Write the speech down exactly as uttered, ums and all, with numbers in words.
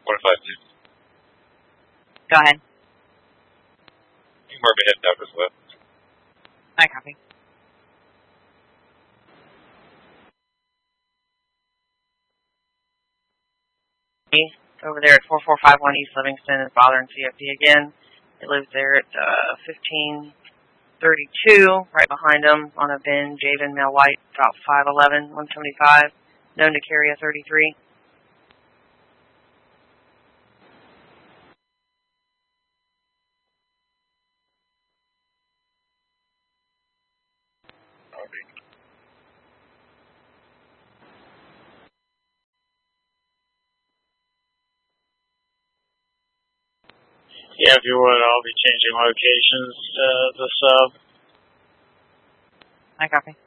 one five two. Go ahead. You mark ahead now as well. I copy. Over there at four four five one East Livingston is bothering C F D again. It lives there at uh, fifteen thirty-two, right behind him on a bin. Javen, male white, about five eleven, one seventy-five, known to carry a thirty-three. Yeah, if you would, I'll be changing locations to the sub. I copy.